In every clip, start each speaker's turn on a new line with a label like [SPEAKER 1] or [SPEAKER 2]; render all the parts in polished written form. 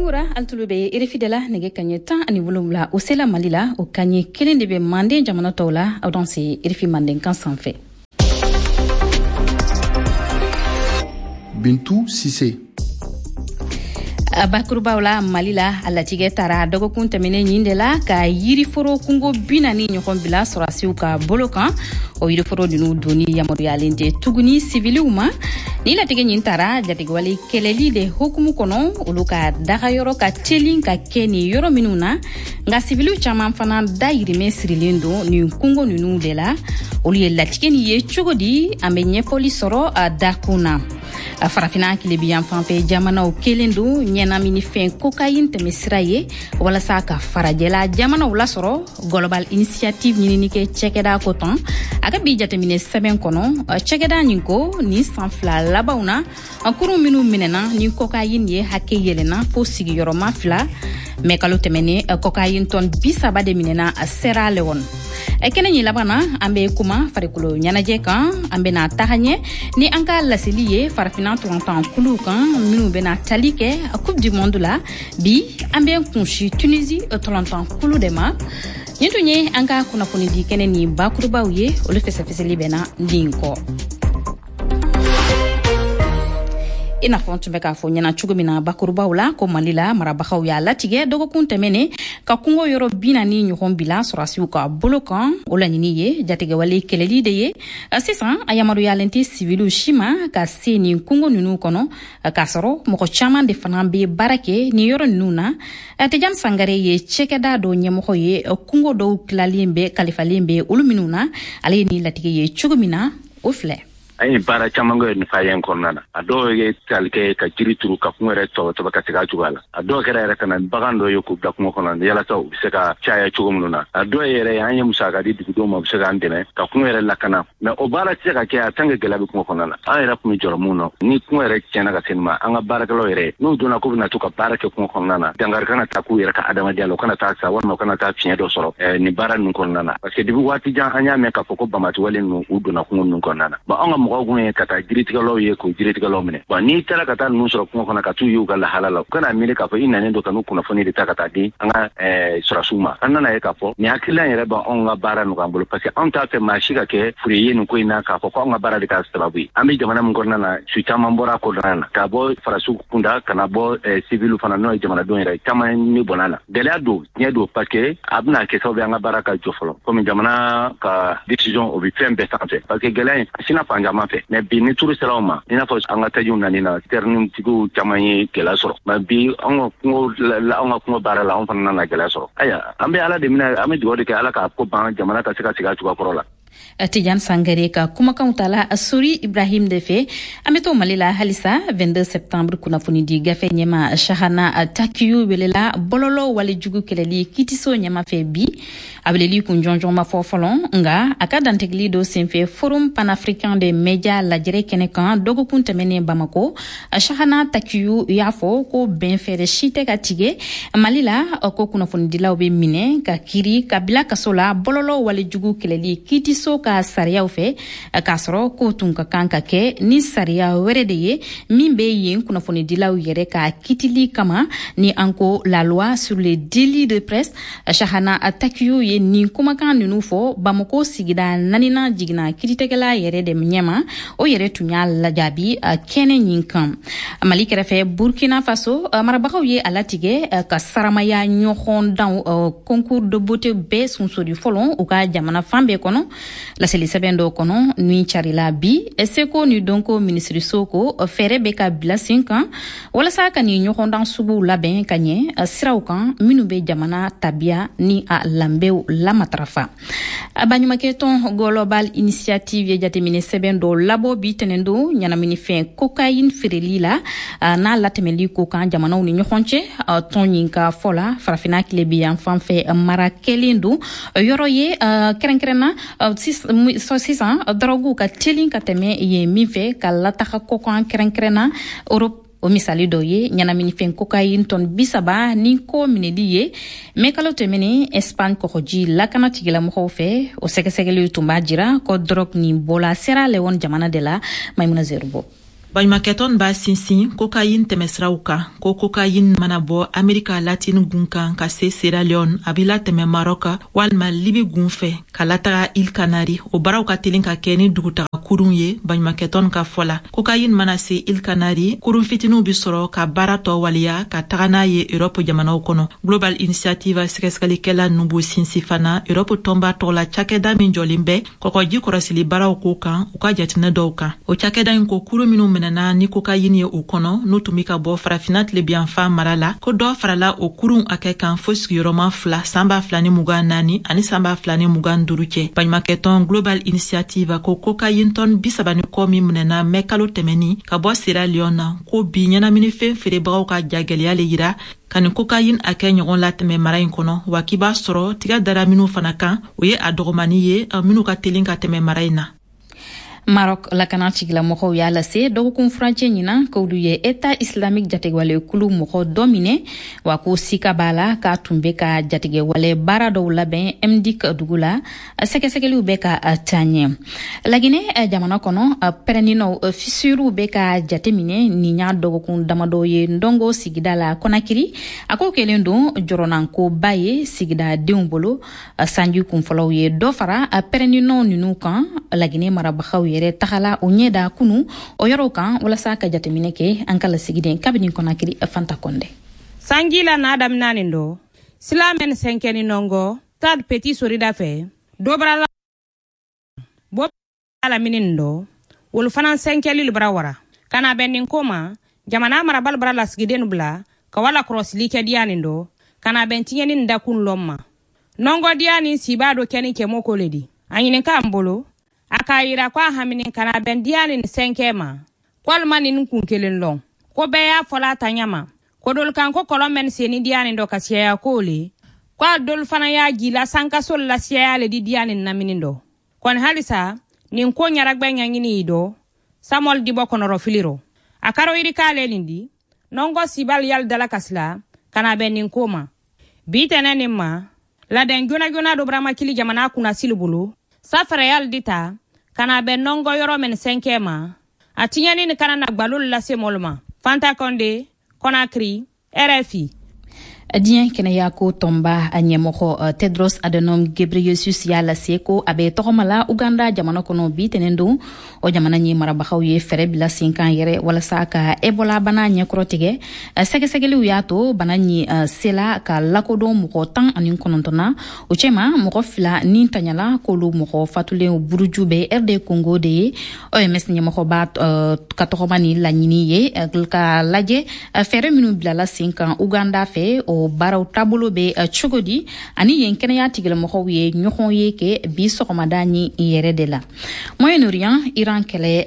[SPEAKER 1] Wura altulube irefidela nege kanye tan ani wolumla o sela malila o kanye kelen de be mande jamana tawla audanse irefi manden kan sanfɛ.
[SPEAKER 2] Bintou Cissé.
[SPEAKER 1] Bakurubawla malila alatige tara dogokun tɛmɛnen ɲin de la ka yiriforo kungo 40 ɲɔgɔn bila sɔrasiw ka bolo kan o yiriforo dinu doni yamaruyalen tɛ tuguni siviliw ma ni latige ɲin tara jatigwale kɛlɛli de hukumu kɔnɔ olu ka dagayɔrɔ ka telin ka kɛ ni yɔrɔ minnu na nka siviliw caman fana dayirimɛ sirilen don ni kungo ninu de la olu ye latige ni ye cogo di an bɛ ɲɛfɔli sɔrɔ a dakun na farafina kilebiyan fanfɛ jamanaw kelen don ɲɛnamini fɛn cocaïne tɛmɛ sira ye walasa ka farajɛla jamanaw lasɔrɔ global initiative ɲinini kɛ cɛkɛda ko tɔn a ka bi jateminɛ sɛbɛn kɔnɔ cɛkɛda nin ko ni san fila labanw na kurun minnu minɛna ni cocaïne ye hakɛ yɛlɛna fo sigiyɔrɔma 2 mɛ kalo tɛmɛnen cocaïne tɔn 30 de minɛna Sierra Leone. Kɛnɛ ɲi laban na an bɛ kuma farikolo ɲɛnajɛ kan an bɛna taga ɲɛ ni an ka laseli ye farafina tɔntan kulu kan minnu bɛna tali kɛ Coupe du Monde la bi an bɛ kunsi Tunisie tɔntan kulu de ma nin tun ye an ka kunnafoni di kɛnɛ ni bakurubaw ye olu fɛsɛfɛsɛli bɛna nin kɔ. I n'a fɔ tun bɛ k'a fɔ ɲɛna cogo min na bakurubaw la ko Mali la marabagaw y'a latigɛ dɔgɔkun tɛmɛnen ka kungo yɔrɔ 40 ɲɔgɔn bila sɔrasiw ka bolo kan o laɲini ye jatigɛwale kɛlɛli de ye sisan a yamaruyalen tɛ siviliw si ma ka se nin kungo ninnu kɔnɔ k'a sɔrɔ mɔgɔ caman de fana bɛ baara kɛ nin yɔrɔ ninnu na Tidiane Sangare ye cɛkɛda dɔ ɲɛmɔgɔ ye kungo dɔw tilalen bɛ kalifalen bɛ olu minnu na ale ye nin latigɛ ye cogo min na o filɛ.
[SPEAKER 3] Ayi bara caman go ni fayen kɔnɔna a dɔw ye talikɛ ka jiri turu ka kun yɛrɛ tɔbɔ ka segin a cogoya la a dɔw kɛra yɛrɛ kana bagan dɔ ye k'u bila kungo kɔnɔ yalasa u bɛ se ka caya cogo minnu na a dɔw yɛrɛ an ye musaka di dugudenw ma u bɛ se k'an dɛmɛ ka kun yɛrɛ lakana mɛ o baara tɛ se ka kɛ a tan ka gɛlɛya bɛ kungo kɔnɔna la an yɛrɛ tun bɛ jɔrɔ mun na ni kungo yɛrɛ tiɲɛna ka se nin ma an ka baarakɛlaw yɛrɛ n'u donna k'u bɛna to ka baara kɛ kungo kɔnɔna na dangari kana taa k'u yɛrɛ ka adamadenya la u kana taa sa walima u kana taa fiɲɛ dɔ sɔrɔ nin baara ninnu kɔnɔna na parce que depuis waati jan an y'a mɛn k'a fɔ ko bamatiwale ninnu u donna kungo ninnu kɔnɔna na bon an ka mɔgɔw kun ye ka taa jiritigɛlaw ye k'o jiritigɛlaw minɛ bon n'i taara ka taa ninnu sɔrɔ kungo kɔnɔ ka t'u ye u ka lahala la u kana miiri k'a fɔ i nanen don ka n'u kunnafoni de ta ka taa di an ka sɔrɔsiw ma an nana ye k'a fɔ nin hakilila yɛrɛ b'anw ka baara nɔgɔya bolo parce que anw t'a fɛ maa si ka kɛ fure ye nin ko in na k'a fɔ ko anw ka baara de k'a sababu ye an bɛ jamana min kɔnɔna na su caman bɔra a kɔnɔna na k'a bɔ farasiw kunda ka na bɔ sivilu fana n'o ye jamanadenw yɛrɛ caman ne bɔnna na gɛlɛya don tiɲɛ don parce que a bɛna kɛ sababu ye an ka baara ka jɔ fɔlɔ komi jamana ka décision o bɛ fɛn bɛɛ sanfɛ parce que gɛlɛya in a sina fan caman fɛ mais bi ni turu sera aw ma i n'a fɔ an ka tajiw nani na terminitigiw caman ye gɛlɛya sɔrɔ mais bi an ka kungo baara la an fana nana gɛlɛya sɔrɔ aya an bɛ ala de minɛ an bɛ dugawu de kɛ ala k'a ko ban jamana ka se ka segin a cogoya kɔrɔ la.
[SPEAKER 1] Tidiane Sangare ka kumakanw tala Sori Ibrahim de fɛ an bɛ to Mali la halisa 22 septembre kunnafoni di gafe ɲɛma Shahana Takiyu welela bɔlɔlɔ walejugu kɛlɛli kitiso ɲɛma fɛ bi a weleli kun jɔnjɔn ma fɔ fɔlɔ nga a ka dantigili do senfɛ Forum panafricain des médias lajɛrɛ kɛnɛ kan dɔgɔkun tɛmɛnen Bamako Shahana Takiyu y'a fɔ ko bɛn fɛɛrɛ si tɛ ka tigɛ Mali la ko kunnafonidilaw bɛ minɛ ka kiri ka bila kaso la bɔlɔlɔ walejugu kɛlɛli kitiso ka sariyaw fɛ k'a sɔrɔ ko tun ka kan ka kɛ ni sariya wɛrɛ de ye min bɛ yen kunnafonidilaw yɛrɛ ka kitili kama ni an ko la loi sur les délits de presse Shahana Takiyu ye nin kumakan ninnu fɔ Bamako sigida 4nan jiginna kiritigɛla yɛrɛ de ɲɛma o yɛrɛ tun y'a lajaabi kɛnɛ nin kan Mali kɛrɛfɛ Burkina Faso marabagaw ye a latigɛ ka saramaya ɲɔgɔn dan concours de beauté bɛɛ sunsori fɔlɔ u ka jamana fan bɛɛ kɔnɔ laseli sɛbɛn dɔw kɔnɔ ni carila bi seko ni donko ministriso ko fɛɛrɛ bɛ ka bila sen kan walasa ka ni ɲɔgɔndan suguw labɛn ka ɲɛ siraw kan minnu bɛ jamana tabiya ni a lanbɛw lamatrafa baɲumankɛ tɔn global initiative ye jateminɛ sɛbɛn dɔw labɔ bi tɛnɛn don ɲɛnaminifɛn cocaïne feereli la n'a latɛmɛli ko kan jamanaw ni ɲɔgɔn cɛ tɔn yin ka fɔ la farafina kilebiyan fanfɛ mara kɛlen don yɔrɔ ye kɛrɛnkɛrɛnna sisan dɔrɔguw ka telin ka tɛmɛ yen min fɛ ka lataga kɔkan kɛrɛnkɛrɛnna Europe o misali dɔ ye ɲɛnaminifɛn cocaïne tɔn 30 ni ko minɛli ye mais kalo tɛmɛnen Espagne kɔgɔji lakana tigilamɔgɔw fɛ o sɛgɛsɛgɛli tun b'a jira ko drogue nin bɔla Sierra Leone jamana de la Maimuna Zerubo.
[SPEAKER 2] Baɲumankɛtɔn b'a sinsin cocaïne tɛmɛsiraw kan ko cocaïne mana bɔ Amerika Latine gun kan ka se Sierra Leone a bɛ latɛmɛ Maroc walima Libi gun fɛ ka lataga Île Canaries o baaraw ka teli ka kɛ ni dugutaga kurun ye baɲumankɛtɔn ka fɔ la. Cocaïne mana se Île Canaries kurun fitininw bi sɔrɔ ka baara tɔ waliya ka taga n'a ye Europe jamanaw kɔnɔ. Global Initiative sɛgɛsɛgɛlikɛla ninnu b'o sinsin fana Europe tɔnba tɔgɔ la cakɛda min jɔlen bɛ kɔkɔji kɔrɔsili baaraw ko kan u ka jateminɛ dɔw kan. O cakɛda in ko kurun minnu minɛna ni cocaïne ye o kɔnɔ n'u tun bɛ ka bɔ farafina tilebiyanfan mara la ko dɔ farala o kurun hakɛ kan fo sigiyɔrɔma 2 san 2024 ani san 2025 cɛ. Baɲumankɛtɔn Global Initiative ko cocaïne tɔn 30 kɔ min minɛna mɛ kalo tɛmɛni ka bɔ Sierra Leone na ko bi ɲɛnaminifɛn feerebagaw ka jagɛlɛya le yira ka nin cocaïne hakɛ ɲɔgɔn latɛmɛ mara in kɔnɔ wa k'i b'a sɔrɔ tiga dara minnu fana kan o ye a dɔgɔmani ye minnu ka teli ka tɛmɛ mara in na.
[SPEAKER 1] Maroc lakana tigilamɔgɔw y'a lase dɔgɔkun furancɛ ɲina k'olu ye État islamique jatigɛwale kulu mɔgɔ dɔ minɛ wa ko sika b'a la k'a tun bɛ ka jatigɛwale baara dɔw labɛn MDIC dugu la sɛgɛsɛgɛliw bɛ ka taa ɲɛ. Laginɛ jamana kɔnɔ pɛrɛnninw fissuriw bɛ ka jateminɛ nin y'a dɔgɔkun damadɔ ye Ndongo sigida la Konakiri a ko kɛlen don jɔrɔnankoba ye sigida denw bolo sanji kunfɔlɔw ye dɔ fara pɛrɛnninw ninnu kan Laginɛ marabagaw ye yɛrɛ tagala o ɲɛda kunu o yɔrɔw kan walasa ka jateminɛ kɛ an ka lasigiden kabini Konakiri Fanta Konde.
[SPEAKER 4] Sanji la n'a daminanin do silamɛn sɛnkɛni nɔngɔ tad petit sorida fɛ dobrala bo ala minin do wol fana sɛnkɛli libra wara kana bɛnin koma jamana marabal bara lasigiden bla ka wala crossli kɛ dianin do kana bɛntiɲɛni da kun lomma nɔngɔ dianin siba do kɛni kɛmo koledi anyinin kan bolo aka yira kwa haminin kana bendiani ni senkema kwalma ni nkun kelen long ko be ya fola tanyama ko dol kan ko kolomen seni diani ndo kasiya ya kole kwa dol fana ya gila sanka sol la siya le di diani na minindo kon halisa ni nko nyaragbe nyangini ido samol di bokonoro filiro akaro iri kale nindi nongo sibal yal dala kasla kana ben nkoma bitene nimma la den gona do brama kili jamana kuna silubulu safara yal dita kana ben nongo yoro men senkema atinyani ni kana na gbalul la semolma Fanta Konde Konakri RFI
[SPEAKER 1] Diɲɛ kɛnɛya ko tɔnba a ɲɛmɔgɔ Tedros Adhanom Ghebreyesus y'a lase ko a bɛ tɔgɔmala Uganda jamana kɔnɔ bi tɛnɛn don o jamana ɲɛ marabagaw ye fɛrɛ bila sen kan yɛrɛ walasa ka Ebola bana ɲɛkɔrɔ tigɛ sɛgɛsɛgɛliw y'a to bana ɲi sela ka lakodɔn mɔgɔ 19 na o cɛma mɔgɔ 2 ni tanyala k'olu mɔgɔ fatulen buruju bɛ RD Congo de ye OMS ɲɛmɔgɔba ka tɔgɔma ni laɲini ye ka lajɛ fɛrɛ minnu bilala sen kan Uganda fɛ o baaraw taabolo bɛ cogo di ani yen kɛnɛya tigilamɔgɔw ye ɲɔgɔn ye kɛ bi sɔgɔmada ni yɛrɛ de la Moyen-Orient Iran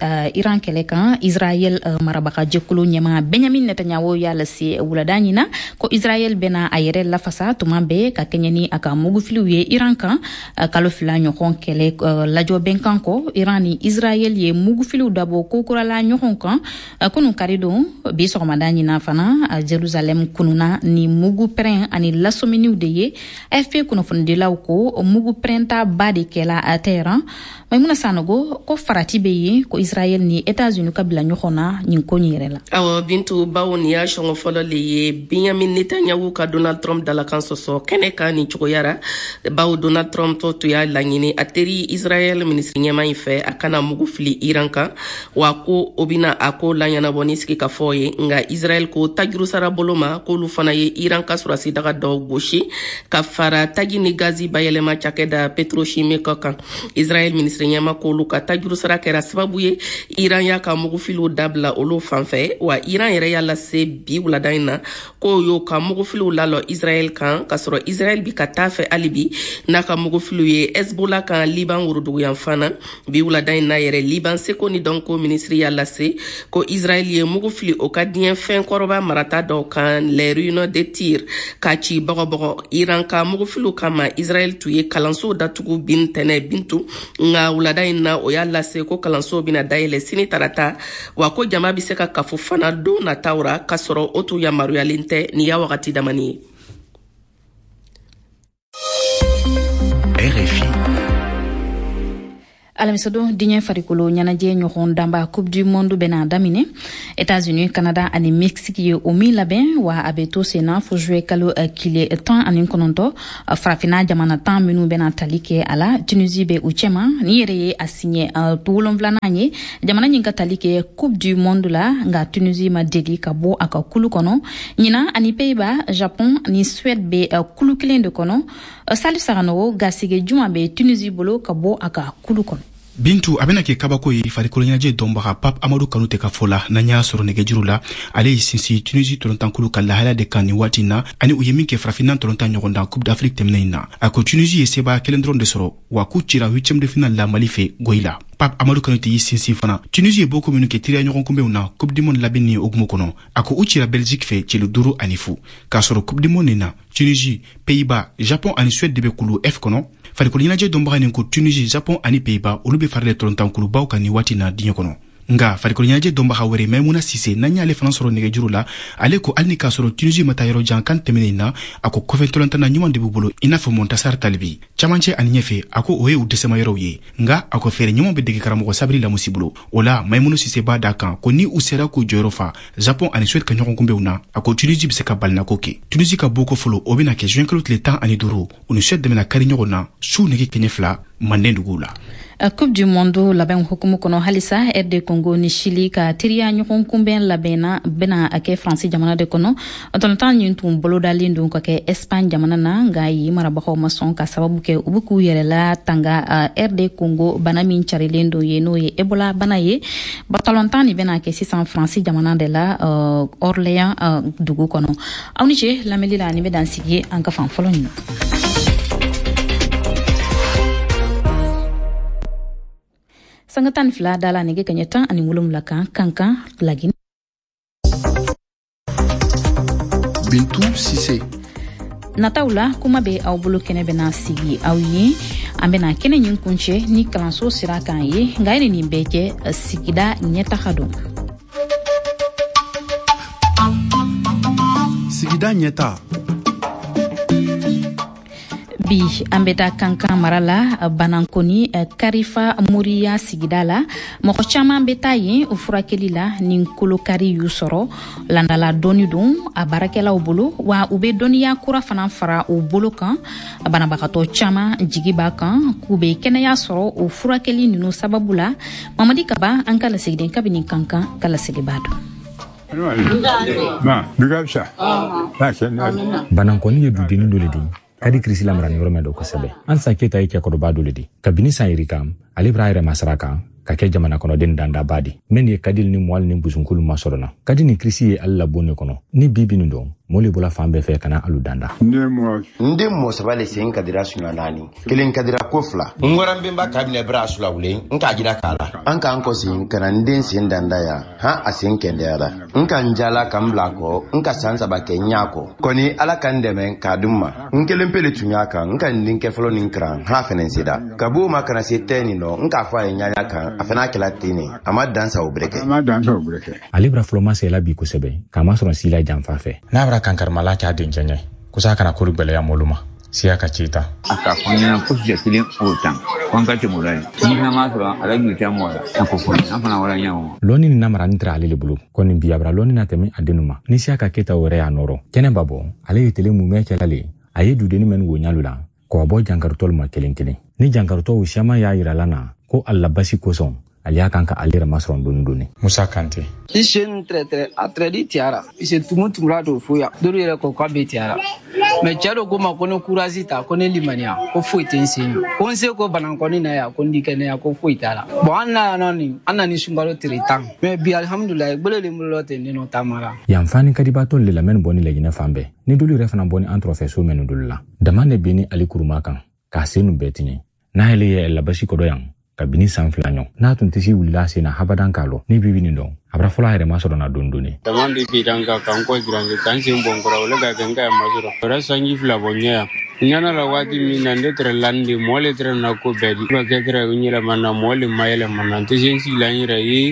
[SPEAKER 1] kɛlɛ kan Israel marabagajɛkulu ɲɛma Benjamin Netanyahu y'a lase wulada ɲina ko Israel bɛna a yɛrɛ lafasa tuma bɛɛ ka kɛɲɛ ni a ka mugufiliw ye Iran kan kalo 2 ɲɔgɔn kɛlɛ lajɔ bɛnkan kɔ Iran ni Israel ye mugufiliw dabɔ kokurala ɲɔgɔn kan kunu kari don bi sɔgɔmada ɲina fana Jerusalem kununa ni mugu pɛrɛn ani lasominiw de ye AFP kunnafonidilaw ko mugu pɛrɛnta ba de kɛla a Tehran Maimuna Sanogo ko farati bɛ yen ko Israel ni États-Unis ka bila ɲɔgɔn na nin ko nin yɛrɛ la.
[SPEAKER 5] Awɔ Bintu bawo ni y'a sɔngɔ fɔlɔ le ye Benjamin Netanyahu ka Donald Trump dalakan sɔsɔ kɛnɛ kan ni cogoyara bawo Donald Trump to y'a laɲini a teri Israel minisiri ɲɛma in fɛ a kana mugu fili Iran kan wa ko o bɛna a ko laɲɛnabɔ ni sigi ka fɔ ye nka Israel ko tajurusara bolo ma k'olu fana ye Iran ka surasi daga dɔw gosi ka fara taji ni gazi bayɛlɛma cakɛda Petrochimique kan Israel minisiri ɲɛma k'olu ka tajurusara kɛra sababu ye Iran y'a ka mugufiliw dabila olu fanfɛ wa Iran yɛrɛ y'a lase bi wulada in na k'o y'o ka mugufiliw lalɔ Israel kan ka sɔrɔ Israel bi ka taa fɛ hali bi n'a ka mugufiliw ye Hezbollah kan Liban woroduguyan fana bi wulada in na yɛrɛ Liban seko ni dɔnko minisiri y'a lase ko Israel ye mugufili o ka diɲɛ fɛn kɔrɔba marata dɔw kan les ruines de Tyr ka ci bɔgɔbɔgɔ Iran ka mugufiliw kama Israel tun ye kalanso datugu bin tɛnɛ Bintu nga wulada in na o y'a lase ko kalanso bina dayɛlɛ sini tarata wa ko jama bi se ka kafo fana don nataw ra ka sɔrɔ o tun yamaruyalen tɛ ni y'a wagati damani ye.
[SPEAKER 1] alamisodo diɲɛ farikolo ɲɛnajɛ ɲɔgɔn danba coupe du monde bena damine États-Unis Canada ani Mexique ye o min labɛn wa a bɛ to senna fo juillet kalo kile 19 farafina jamana 10 minnu bena tali kɛ a la Tunisie bɛ u cɛma ni yɛrɛ ye a signé 7 ye jamana ɲin ka tali kɛ coupe du monde la nga Tunisie ma deli ka bɔ a ka kulu kɔnɔ ɲina ani Pays-Bas Japon ni Suède bɛ kulu kelen de kɔnɔ Salif Saganogo gasige juma bɛ Tunisie bolo ka bɔ a ka kulu kɔnɔ.
[SPEAKER 6] Bintu a bena kɛ kabako ye farikolo ɲɛnajɛ dɔnbaga Pape Amadou Kanute ka fɔ la n'an y'a sɔrɔ nɛgɛjuru la ale ye sinsin Tunisie tɔlɔntankulu ka lahalaya de kan nin waati na ani u ye min kɛ farafinna tɔlɔntan ɲɔgɔndan Coupe d'Afrique tɛmɛnen in na a ko Tunisie ye sebaya kelen dɔrɔn de sɔrɔ wa k'u cira 8e de finale la Mali fɛ goyi la. Pape Amadou Kanute y'i sinsin fana Tunisie ye boko minnu kɛ teriya ɲɔgɔn kunbɛnw na Coupe du monde labɛn ni okumu kɔnɔ a ko u cira Belgique fɛ celu 5 ani 0 k'a sɔrɔ Coupe du monde na Tunisie, Pays-Bas, Japon ani Suède de bɛ kulu F kɔnɔ farikolo ɲɛnajɛ dɔnbaga nin ko Tunisie, Japon ani Pays-Bas olu bɛ farale tɔlɔntankulubaw kan nin waati na diɲɛ kɔnɔ nga farikolo ɲɛnajɛ dɔnbaga wɛrɛ Maimouna Sise n'an y'ale fana sɔrɔ nɛgɛjuru la ale ko hali ni k'a sɔrɔ Tunisie ma taa yɔrɔ jan kan tɛmɛnen na a ko kɔfɛ tɔlɔntana ɲuman de b'u bolo i n'a fɔ Montassar Talibi camancɛ ani ɲɛfɛ a ko o ye u dɛsɛma yɔrɔw ye nga a ko fɛɛrɛ ɲuman bɛ dege karamɔgɔ Sabiri Lamusi bolo o la Maimouna Sise b'a da kan ko ni u sera k'u jɔyɔrɔ fa Japon ani Suède ka ɲɔgɔn kunbɛnw na a ko Tunisie bɛ se ka balinako kɛ Tunisie ka boko fɔlɔ o bɛna kɛ juin kalo tile 15 u ni Suède dɛmɛna kari ɲɔgɔn na su nɛgɛ kɛɲɛ 2 Manden duguw la.
[SPEAKER 1] Coupe du monde labɛn hukumu kɔnɔ halisa RD Congo ni Chili ka teriya ɲɔgɔn kunbɛn labɛnna bena a kɛ France jamana de kɔnɔ tɔlɔntan ɲin tun bolodalen don ka kɛ Espagne jamana na nga yi marabagaw ma sɔn ka sababu kɛ u bɛ k'u yɛrɛ la tanga RD Congo bana min carilen don ye n'o ye Ebola bana ye tɔlɔntan ni bena kɛ sisan France jamana de la Orléans dugu kɔnɔ aw ni ce lamɛnli la ni bɛ dan sigi an ka fan fɔlɔ ɲin. Sanga 12 dala nege kanya 17 kankan lagin.
[SPEAKER 7] Bintu Sise.
[SPEAKER 1] Nataula kuma be aw bolo kene bena sigi aw ye an bena kene ɲin kunce ni kalanso sira kan ye nga ye nin bɛɛ kɛ sigida ɲɛtaga don.
[SPEAKER 7] Sigida ɲɛta.
[SPEAKER 1] Bi an bɛ taa kankan mara la Banankoni Karifa Moriya sigida la mɔgɔ caman bɛ taa yen furakɛli la ni kolokari y'u sɔrɔ landala dɔɔni don a baarakɛlaw bolo wa u bɛ dɔnniya kura fana fara u bolo kan banabagatɔ caman jigi b'a kan k'u bɛ kɛnɛya sɔrɔ o furakɛli ninnu sababu la Mamadi Kaba an ka lasigiden kabini kankan ka lasigi b'a dɔn.
[SPEAKER 8] Banankoni ye dudeni dɔ le di kadi kirisi lamara ni yɔrɔ mɛn dɔ kosɛbɛ Ansa Keta ye cɛkɔrɔba dɔ le di kabini san yiri kan ale b'a yɛrɛ masara kan ka kɛ jamana kɔnɔden dandaba di min ye Kadil ni Mual ni Busunkulu masɔrɔ na Kadi ni kirisi ye ale labon ne kɔnɔ ni bibi nin dɔn mole bola fan bɛɛ fɛ kana alu danda
[SPEAKER 9] nde mo sabale sen kadira suna nani kelen kadira ko fila ngwaran bemba kabine bra sula wule nka jira kala anka anko sin kana nden sen danda ya ha asen kende ara nka njala kambla ko nka sansa ba kenya ko koni ala kan deme kadumma nkelen pele tunyaka nka ndinke folo ninkran ha fenen sida kabu makana seteni no nka fa nyanya kan afena kala tini ama dansa obreke
[SPEAKER 8] ale bra floma se la bi ko sebe kama sɔrɔ sila janfa fɛ na kankarmala k'a denjɛɲɛ kusa kana kuru gbɛlɛya moluma siya ka cita
[SPEAKER 10] aka fɔnyana ko jɛkelen o tan kɔn ka tɛmɛ ni hama sɔrɔ ala ɲu tɛ mɔ la ko fɔ an fana wala ɲawo
[SPEAKER 8] lɔni ni namara ni tira ale le bolo kɔni biyabra lɔni na tɛmɛ a denuma ni siya ka keta wɛrɛ y'a nɔrɔ kɛnɛ ba bɔ ale ye tele mumɛ cɛlale a ye dudeni mɛn wo ɲalu la k'o bɔ jankarutɔlu ma kelen kelen ni jankarutɔw siama y'a yirala na ko alla basi kosɔn ale y'a kan ka ale yɛrɛ masɔrɔ dɔɔni dɔɔni Musa Kante
[SPEAKER 11] Ishen trɛtrɛ tiara ise tumura do foya duru yɛrɛ ko k'a bɛ tiara mais cɛ do ko ma ko ne courage ta ko ne limaniya ko foyi tɛ n sen ko n se ko Banankoni na ya ko n di kɛnɛya ko foyi t'a la bon an na ni sunkalo tile 10 mais bi alhamdulillah gbele le mulo tɛ ne no tamara
[SPEAKER 8] yan fani kadibato le lamɛn bɔni le ɲinɛ fan bɛɛ ni dulu yɛrɛ fana bɔni an trɔfɛ so mɛnu dulu la dama ne bini ali kuruma kan k'a senu bɛɛ tiɲɛ n'a yɛlɛ ye labasi kɔdɔ yan kabini san 2 ɲɔ n'a tun tɛ se wulila sen na habadan k'a lɔ ni bibi nin dɔn a bara fɔlɔ a yɛrɛ ma sɔrɔ na dɔɔni dɔɔni
[SPEAKER 12] dama de bi dan ka kan ko girange kan sen bon kora wala ga kan ka ma sɔrɔ ora sanji fila bonya nyana la wati min na de tre landi mole tre na ko bedi ba ke tre nyira mana mole mayele mana te sen si la nyira yi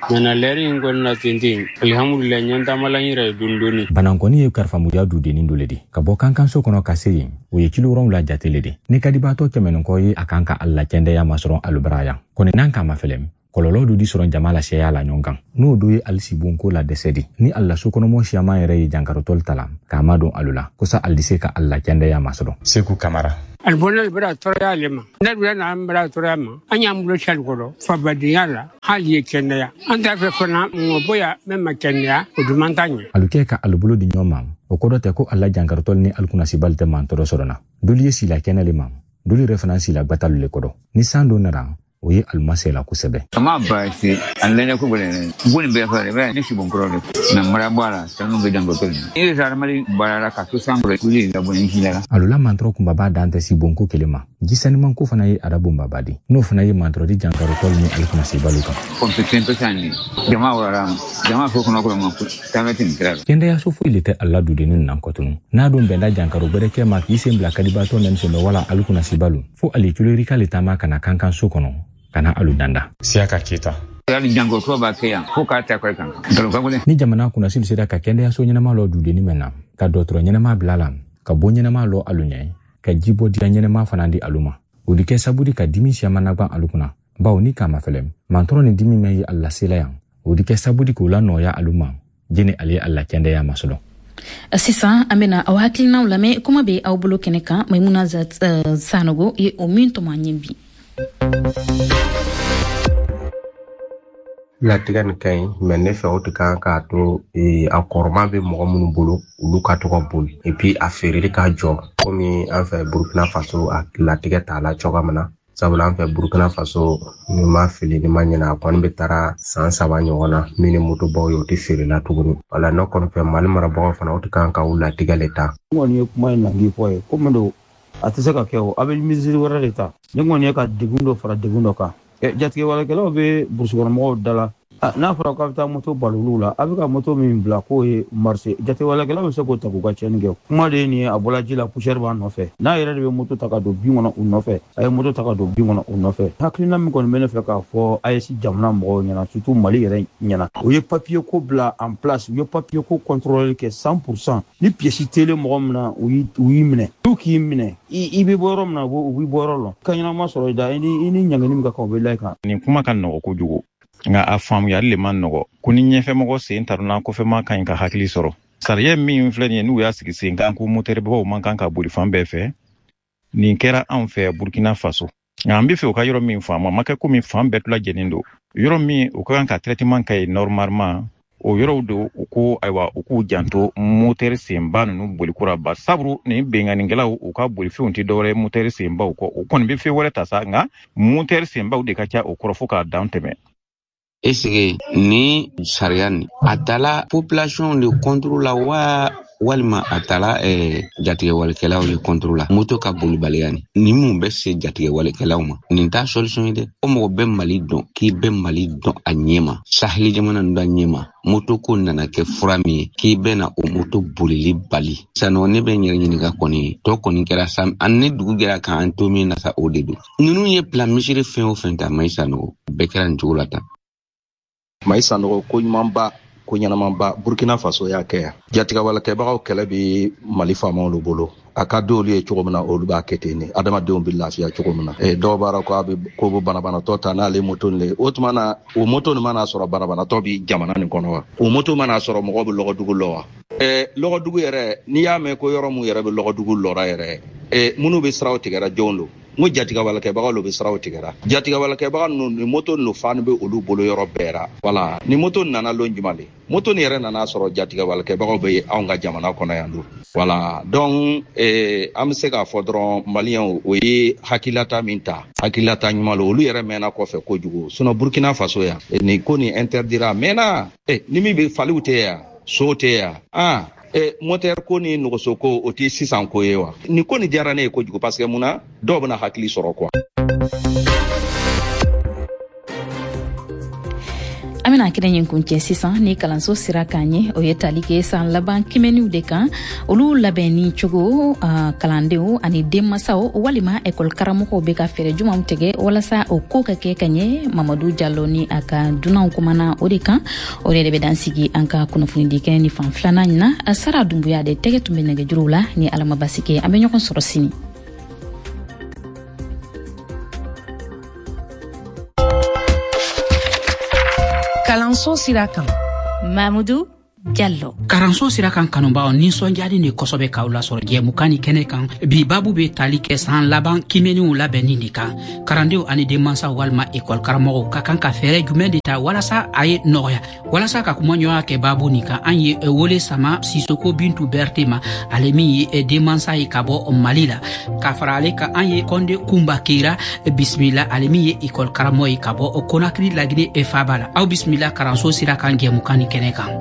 [SPEAKER 12] Nana leri ngol na tinting. Alhamdulillah nyanta malanyira dunduni.
[SPEAKER 8] Banankoni ye karfamuya du denin dole de. Ka bɔ kankanso kɔnɔ ka se yen, o ye kilogram la jatele de. Ni kadibaatɔ kɛmɛnɔkɔ ye a kan ka Allah kɛndɛya masɔrɔ alubaraya. Kɔni n'an k'a ma fɛlɛm. Kɔlɔlɔ du di sɔrɔ jama la sɛya la ɲɔgɔn kan. N'o do ye alisi bonko la dɛsɛ de. Ni Allah sokɔnɔmɔ siyaman yɛrɛ ye jankarotɔli ta la, k'a ma dɔn alu la. Kosa ali se ka Allah kɛndɛya masɔrɔ. Seku Kamara.
[SPEAKER 12] Albonel bra toya lema. Nebra na bra toya ma. Anya mbulo chalgoro. Fabadiyala. Hali ye kɛndɛya. Anta fe fana ngoboya mema kɛndɛya o du mantanye.
[SPEAKER 8] Aluke ka alubulo di ɲɔgɔn o kɔrɔ tɛ ko Allah jankarotɔli ni alukunasibali tɛ man tɔrɔ sɔrɔ na. Doli ye sila kɛnɛ le ma. Doli referansi la gbatalu le kɔrɔ. Ni san do nara o ye almasela kosɛbɛ.
[SPEAKER 10] Ama baasi anlenya ko bole boni be fare be ni sibon koro na mara bala sanu be dango to ni e sar mali bala ka to sangro kuli la boni hilala
[SPEAKER 8] alula mantro kumba ba dante sibonko kelema gisani man ko fana ye arabu mbabadi no fana ye mantro di jankaro tol ni alkuna sibaluka
[SPEAKER 10] competente sani jama wala jama ko kono ko man ko tamatin kra
[SPEAKER 8] kende ya sofu ilite alla du denun nan kotunu na do benda jankaro bereke ma ki sembla kadibato nen so wala alkuna sibalu fo ali kulori kale tama kana kankan so kono kana aludanda siaka kita
[SPEAKER 10] yali jango to ba keya ko ka ta ko kan
[SPEAKER 8] ni jamana kuna sil sira ka kende ya so nyina ma lo du deni menna ka dotro nyina ma blala ka bo nyina ma lo alunyai ka jibo di nyina ma fanandi aluma udi ke sabudi ka dimi sia managba alukuna bawo ni kama felem mantoro ni dimi meyi alla silayan udi ke sabudi ko la no ya aluma jini ali alla kende ya masolo
[SPEAKER 1] Sisa amena awakili na ulame kuma be au bulo keneka Maimuna Sanogo ye ominto manyimbi
[SPEAKER 13] la tiga ni kain mais ne fɛ o tɛ kan k'a to a kɔrɔma bɛ mɔgɔ minnu bolo olu ka tɔgɔ boli et puis a feereli ka jɔ komi an fɛ Burkina Faso a latigɛ t'a la cogoya min na sabula an fɛ Burkina Faso ni ma fili ni ma ɲinɛ a kɔni bɛ taara san 3 ɲɔgɔn na min ni motobaw ye o tɛ feere la tuguni wala ne kɔni fɛ Mali marabagaw fana o tɛ kan ka u latigɛ le ta.
[SPEAKER 14] N kɔni ye kuma in nangi fɔ ye komi do a tɛ se ka kɛ o a bɛ misiri wɛrɛ de ta ne kɔni ye ka degun dɔ fara degun dɔ kan jatigɛ walekɛlaw bɛ burusukɔnɔmɔgɔw da la n'a fɔra k'a bɛ taa moto balolu la a bɛ ka moto min bila k'o ye marché jatigɛ walekɛlaw bɛ se k'o ta k'u ka tiɲɛni kɛ kuma de ye nin ye a bɔla ji la poussière b'a nɔfɛ n'a yɛrɛ de bɛ moto ta ka don bin kɔnɔ u nɔfɛ a ye moto ta ka don bin kɔnɔ u nɔfɛ hakilina min kɔni bɛ ne fɛ k'a fɔ AES jamana mɔgɔw ɲɛna surtout Mali yɛrɛ ɲɛna o ye papier ko bila en place u ye papier ko contrôler kɛ 100% ni pièce tele mɔgɔ min na u y'i minɛ n'u k'i minɛ i bɛ bɔ yɔrɔ min na u b'i bɔ yɔrɔ la ka ɲɛnama sɔrɔ i da i ni ɲangini min ka kan u bɛ layɛ kan
[SPEAKER 15] nin kuma ka nɔgɔ kojugu nga a faamuyali le man nɔgɔ ko ni ɲɛfɛmɔgɔ sen taruna kɔfɛma ka ɲi ka hakili sɔrɔ sariya min filɛ nin ye n'u y'a sigi sen kan ko motɛribaw man kan ka boli fan bɛɛ fɛ nin kɛra anw fɛ Burkina Faso nga an bɛ fɛ u ka yɔrɔ min faamu a ma kɛ komi fan bɛɛ tula jɛnen don yɔrɔ min u ka kan ka traitement kɛ normalement o yɔrɔw do u ko ayiwa u k'u janto motɛri senba ninnu bolikura ba sabu ni benganikɛlaw u ka bolifɛnw tɛ dɔwɛrɛ motɛri senbaw kɔ u kɔni bɛ fɛn wɛrɛ ta sa nga motɛri senbaw de ka ca o kɔrɔ fo k'a dan tɛmɛ.
[SPEAKER 16] Est-ce ni sariya ni a tala population de contrôle la walima a tala jatigɛ walekɛlaw de contrôle la moto ka bolibaliya ni mun bɛ se jatigɛ walekɛlaw ma nin t'a solution ye dɛ o mɔgɔ bɛ Mali dɔn k'i bɛ Mali dɔn a ɲɛma Saheli jamana ninnu a ɲɛma moto ko nana kɛ fura min ye k'i bɛ na o moto bolili bali sanɔ ne bɛ n yɛrɛ ɲininka kɔni tɔ kɔni kɛra sa an ne dugu gɛra kan an to min na sa o de don ninnu ye plan misiri fɛn o fɛn ta Mayi Sanogo bɛɛ kɛra nin cogo la tan.
[SPEAKER 17] Mayi Sanogo ko ɲumanba ko ɲɛnamanba Burkina Faso y'a kɛ yan jatigɛ walekɛbagaw kɛlɛ bɛ Mali faamaw bolo a ka d'olu ye cogo min na olu b'a kɛ ten ne adamadenw bɛ lafiya cogo min na dɔw b'a ko bɛ banabanatɔ ta n'ale moto le o tuma na o moto nin mana sɔrɔ banabanatɔ bɛ jamana nin kɔnɔ wa o moto mana sɔrɔ mɔgɔ bɛ lɔgɔdugu lɔ wa lɔgɔdugu yɛrɛ n'i y'a mɛn ko yɔrɔ mun yɛrɛ bɛ lɔgɔdugu lɔra yɛrɛ minnu bɛ siraw tigɛra jɔnw don n ko jatigɛ walekɛbagaw lo bɛ siraw tigɛra jatigɛ walekɛbaga ninnu ni moto ninnu fan bɛ olu bolo yɔrɔ bɛɛ la wala ni moto nana lon jumɛn de moto nin yɛrɛ nana sɔrɔ jatigɛ walekɛbagaw bɛ anw ka jamana kɔnɔ yan don wala donc an bɛ se k'a fɔ dɔrɔn maliyɛnw o ye hakilata min ta hakilata ɲuman lo olu yɛrɛ mɛnna kɔfɛ kojugu sinon Burkina Faso yan nin ko nin interdira mɛnna ni min bɛ faliw tɛ yan so tɛ yan moteur ko ni nɔgɔso ko o tɛ sisan ko ye wa nin ko nin diyara ne ye kojugu parce que mun na dɔw bɛna hakili sɔrɔ quoi.
[SPEAKER 1] amina kelen yin kun sisan ni kalanso sira kanye o yetali ke san laban kimeniu de kan olu labeni chogo kalandeo ani demasaw walima ekol karamoko be ka fere juma mutege wala sa o ko ka ke kanye Mamadou Diallo ni aka dunan kumana o de kan o de be dansigi anka kuno fundi ken ni fan flana na sara dumbuya de tege tumbe nege jurula ni alama basike abenyo kon sorosini
[SPEAKER 18] Kalanso Sirakan
[SPEAKER 1] Mamadou Diallo
[SPEAKER 18] Karanso Sirakan kanumba ni sonjadi ni kosobe kaula soro je mukani kene kan bi babu be tali ke san laban kimeni u labeni nika karandeu ani de mansa walma ekol karamo ka kan ka fere jumende ta wala sa aye noya wala sa ka kumonyo ke babu nika anye wole sama Sisoko Bintu Bertema alemi e de mansa e kabo malila ka farale ka anye konde kumbakira bismillah alemi ekol karamo e kabo konakri lagine e fabala au bismillah Karanso Sirakan ge mukani kene kan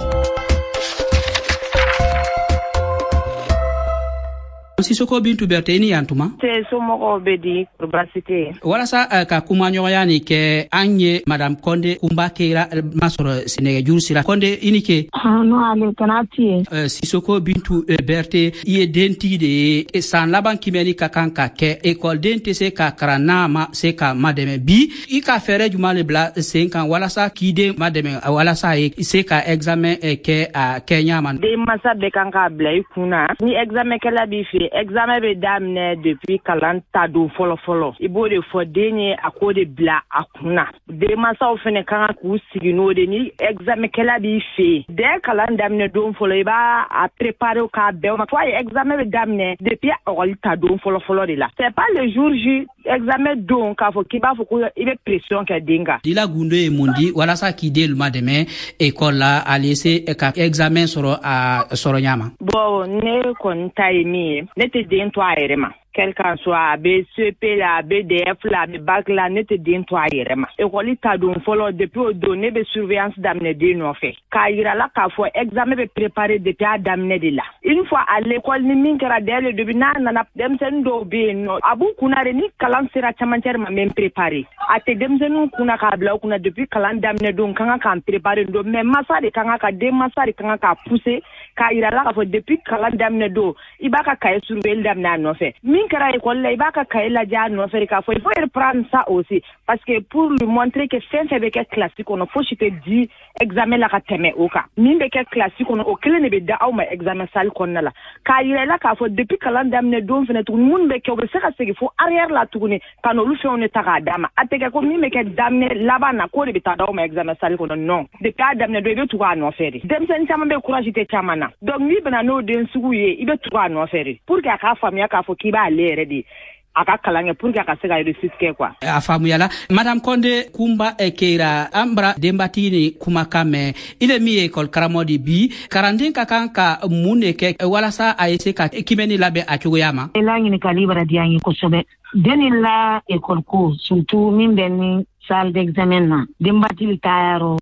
[SPEAKER 18] Sisoko Bintu Berteni yantuma
[SPEAKER 19] te somoko bedi probabilité
[SPEAKER 18] wala sa ka kuma nyoyani ke anye madame Konde kumbakira masoro Sénégal jursira Konde inike
[SPEAKER 19] no ale kanati
[SPEAKER 18] Sisoko Bintu Berté ye denti de san laban kimeni ka kanka ke école denti se ka karanama se ka mademe bi I ka fere jumale bla 5 ans wala sa kide mademe wala sa se ka examen ke a Kenya man
[SPEAKER 19] de masa be kanka bla ikuna ni examen kala bi fi examen be damne depuis kalanta do folo ibo de fodeni akode bla akuna de masa ofene kan ku sigino de ni examen kala bi fi de kalanda damne do folo iba a préparer ka be ma toi examen be damne depuis olta do folo de là c'est pas le jour J examen do ka fo kiba fo ko ibe pression ka dinga
[SPEAKER 18] dila gundo e mundi wala sa kidel mademe école la a laissé ka examen soro a soro nyama
[SPEAKER 19] bon ne kon taimi nete den to ayrema quelqu'un soit BCP la BDF la bac la nete den to ayrema école ta don follow depuis donner be surveillance d'amener de no fait kaira la ka fo examen be préparer depuis d'amener de là une fois à l'école ni minkara dès début na dem sen do be no abu kunare ni kalan sira chamancher ma même préparer ate dem sen kuna ka bla kuna depuis kalan d'amener don kan ka préparer do mais massa de kan ka de massa de kan ka pousser kaira la ka fo depuis kalan d'amener do ibaka kay surveiller d'amener no fait minkara école la ibaka kay la ja no fait ka fo il faut reprendre ça aussi parce que pour lui montrer que c'est un fait classique on faut je te dis examen la ka teme oka mimbe ke classique on o kele ne be da au ma examen sal konna la kaira la ka fo depuis kalan d'amener do fene tout moun be ke o se ka se faut arrière la tourner quand on lui fait on est à dama ateke ko mimbe ke d'amener là-bas na ko de be ta da au ma examen sal konna non depuis d'amener do be tout à no faire dem sen chama be courage te chamana donc ni bana no den suguye ibe tout à no faire pour que aka famia ka fo ki ba lere di aka kalange pour que aka se ga réussite ke quoi
[SPEAKER 18] afamu yala madame Konde kumba ekera ambra dembatini kuma kame ile mi école karamodi bi karandin ka kanka muneke wala sa aise ka kimeni labe akuyama
[SPEAKER 20] elangi ni kalibra diangi ko sobe denilla école ko surtout min benni salle d'examen na dembatili tayaro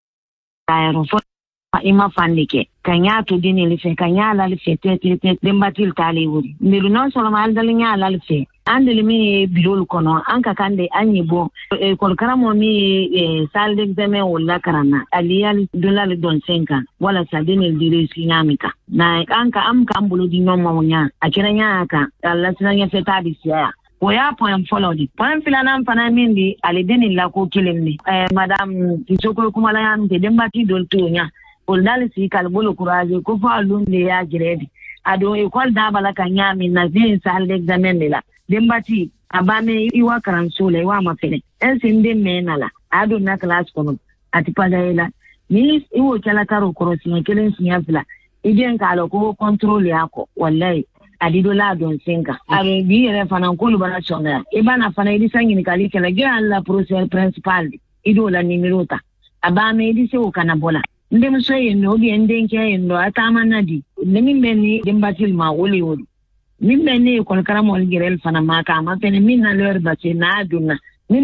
[SPEAKER 20] fo ima fandike kanya to dini le fe kanya la le fe te dembatil tali wuri miru non solo mal dalinya la le fe andele mi bilol kono anka kande anyibo kol karamo mi salle d'examen wala karana aliyal dollar don 5 wala sa dini dire sinamika na anka am kambulo di nyoma wonya akiranya aka Allah sinanya feta disia oya point follow di point filana mfana mindi alideni la ko kilemni madame Sisoko kuma la yan de dembati dol tonya oldali si kalbolo courage ko fa lunde ya giredi ado école da bala kanya min na zin salle d'examen de la dembati abame iwa Karanso le wa mafele ensinde menala ado na class kono atipada ni iwo kala karo korosi kelen sinyafla ijen kalo ko control yako wallahi adido la don senka abe bi yere fana ko lu bana chonga e bana fana idi sangi ni kali kala gran la procédure principale ido la numerota abame idi se o kana bola ndem so yendo bi endenke yendo atamanadi nemi meni dembatil ma woli min meni ko karamo ngirel fana maka ma pene min na ler basi na aduna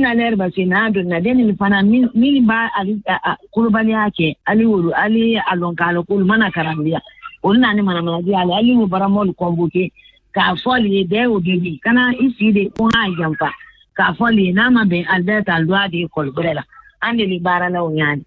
[SPEAKER 20] den fana min ba ali kulubali yake ali wulu ali alonkalo kul mana karambia olna ni mana di ali mu baramol kombuke ka foli de odebi kana isi de ko ha jampa ka foli na ma be alberta alwa de kolbrela ande li bara la onyani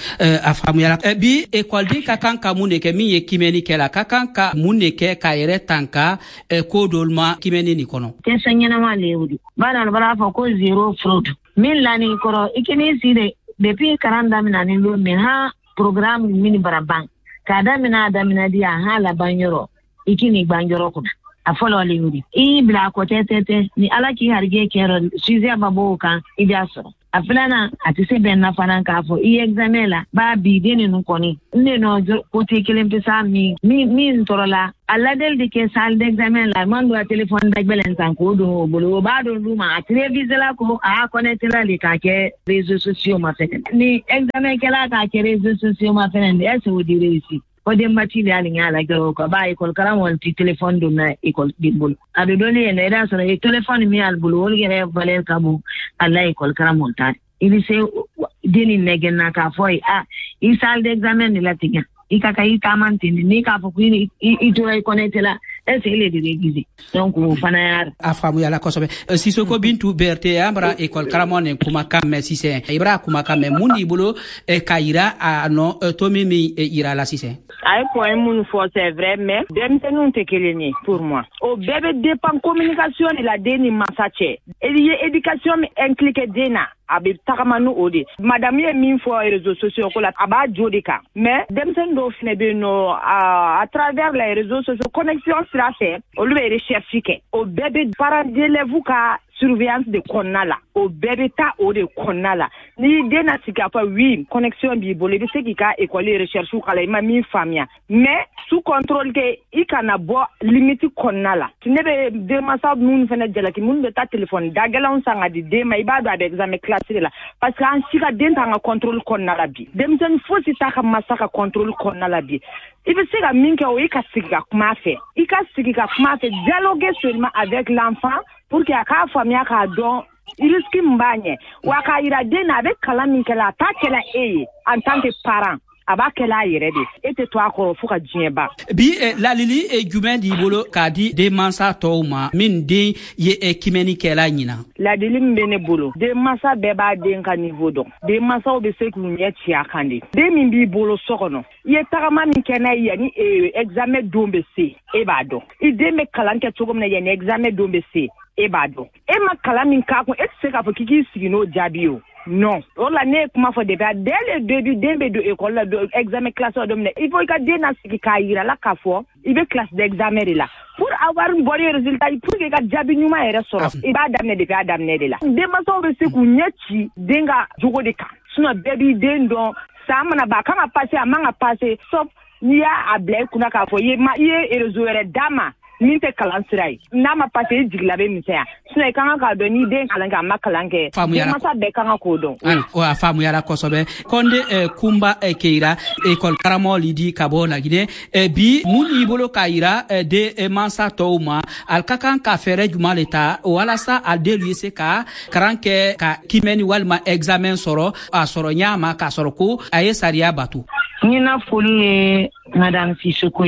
[SPEAKER 18] a famuyala bi école ka kan ka mun ke min ye kimeni kela ka kan ka mun ke ka yere tanka ko dolma kimeni ni kono
[SPEAKER 20] te sanyana ma lewdi bana bara fa ko zero fraud min lani koro ikini sire depuis 40 mina ni lo min ha programme mini barabang kada mina dia hala banyoro ikini banjoro kuna afolo lewdi I bla ko tete ni alaki harge kero suze baboka idiaso afilana atise benna fanan ka fo I examen la ba bi deni nu koni ne no ko te kelen pesa mi ntorola alla del de ke salle d'examen la mando a téléphone da belen tan ko do bolo ba do luma atire visela ko a connecter la li ka ke réseaux sociaux ma fait ni examen ke la ka ke réseaux sociaux ma fait ne est wo di réussi ko dem mati le ali ngala garo ko ba école karam won ti téléphone do na école di bol ado do ne ne da so e téléphone mi al bol wol gere valer kabu alla école karam won ta il se deni negen na ka foi I salle d'examen ni la tiga I kaka I tamantini ni ka fo ku I to ay connecter la est il est déguisé donc fana
[SPEAKER 18] a famu yala kosobe Sisoko Bintu Berté ambra école karamone kuma kamme sise ibra kuma kamme mundi bolo kaira no tomimi ira la sise
[SPEAKER 19] ay point mun fo c'est vrai mais dem tenun te keleni pour moi au bébé dépend communication et la deni masache et éducation impliqué dena abi takamanu odi madame ye min fo réseaux sociaux ko la aba jodika mais dem sen do fine be no à travers les réseaux sociaux connexion sera fait au lieu de rechercher au bébé parents d'élèves ka surveillance de konala au bébé ta o de konala ni dena sika fa oui connexion bi bolé de ce qui ka école recherche ou kala ma mi famia mais sous contrôle que I kana bo limite konala tinebe de masa nun fena jela ki mun be ta téléphone dagala on sanga di de mai ba do avec examen classé là parce que en sika denta nga contrôle konala bi dem sen fosi ta ka masaka contrôle konala bi il veut dire minke o I ka sika kuma fait I ka sika kuma fait dialoguer seulement avec l'enfant pour que aka famia ka don risque mbanye waka ira dena avec kalami kala ta kala en tant que parent abakela yirede ete to akoro fuka jieba
[SPEAKER 18] bi la lili gumen di bolo kadi de mansa tawma min de ye kimeni kela nyina
[SPEAKER 19] la lili mbene bolo de mansa beba de nka niveau do de mansa obe se ku nyeti akande de min bi bolo sokono ye tagama min kena yani examen dombe se ebado ide me kalanke togomna yani examen dombe se ebado e ma kalamin ka ko etse ka fo kiki sigino jabio non on la ne kuma fo dès le début dembe de école la examen classe domne il faut que dena siki kaira la ka fo il be classe d'examen là pour avoir un bon résultat pour que ga jabi nyuma ere soro e ba damne de ga damne de la de ma so be siku nyeti denga jogo de ka suna baby dendo samana ba kama passer amanga passer sauf niya able kuna ka fo ye erezoere dama minte kalansirai nama passé diglabe misea sune kanga ka do ni den kalanga makalange masa be kanga ko don
[SPEAKER 18] o afamu yara kosobe konde kumba keira école karamo lidi kabo la gine bi muni bolo kaira de mansa tawma al kakan ka fere juma leta wala sa al de lui se ka karanke ka kimeni walma examen soro a soro nyama ka soro ko aye saria batu
[SPEAKER 20] nina fuli madame Sisoko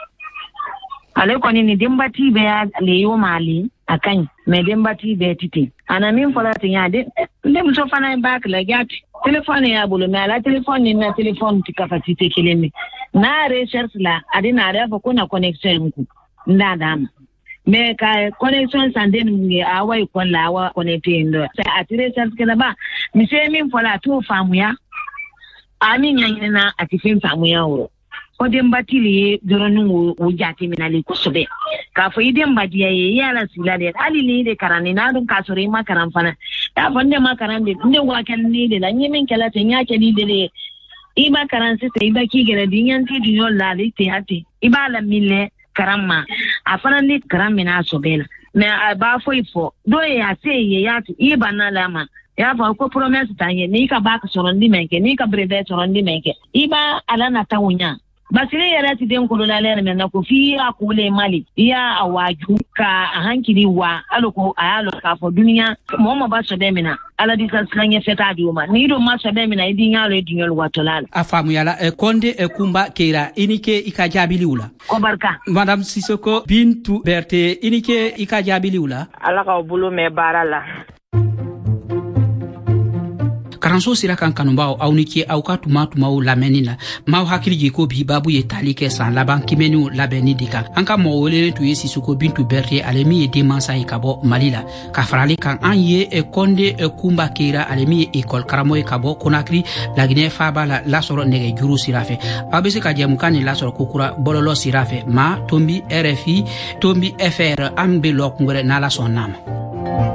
[SPEAKER 20] ale koni ni dembati be ya leyo mali akan me dembati be titi ana min fola tinya de ndem so fana back la gati téléphone ya bolo me ala téléphone ni na téléphone ti capacité kelemi na recherche la adina refa kuna connexion ku ndadama me ka connexion sande ni awai kon la awa connecté ndo sa atire recherche kala ba mi se min fola to famu ya ami nyanyina atifin famu ya woro odem batili doronu wo jati minali ko sobe ka fo idem badiya ye yala silale ali ni de karani na dun ka sore ma karan fana ta fonde ma karan de nde wa kan ni de la nyemen kala te nya ke ni de iba karan se te iba ki gele dinyan ti dinyo la le te ati iba la mille karama afana ni karam mina sobela me ba fo ifo do ya se ye ya ti iba na lama ya fa ko promesse tanye ni ka ba ka sorondi menke ni ka brevet sorondi menke iba ala na tawunya basire yara ti den kolo lalere men ko fi akule mali ya awaju ka hankiri wa aloko ayalo ka fo duniya mo ba so be mina ala di sanslanye feta dioma ni do ma so be mina idin yalo dinyol watolala
[SPEAKER 18] afamu yala konde kumba keira inike ikajabili ula
[SPEAKER 20] ko barka
[SPEAKER 18] madame Sisoko Bintu Berté inike ikajabili ula
[SPEAKER 19] ala ka bulo me barala
[SPEAKER 18] karanso sira kan kanubaw aw ni ke aw ka tuma lamɛnni maaw hakili jigi ko bi babu ye tali kɛ san laban kimɛniw labɛnni de kan an ka mɔgɔ welelen tun ye Sisoko Bintu Berete ale min ye denmansa ye ka bɔ Mali la ka farali kan an ye Konde Kumba Keira ale min ye école karamɔgɔ ye ka bɔ Conakry Laginɛ Faba la lasɔrɔ nɛgɛ juru sira fɛ aw bɛ se ka jɛmukan nin lasɔrɔ kokura bɔlɔlɔ sira fɛ ma Tombi RFI Tombi FR an bɛ lɔ kungwɛrɛ n'Ala sɔnn'a ma.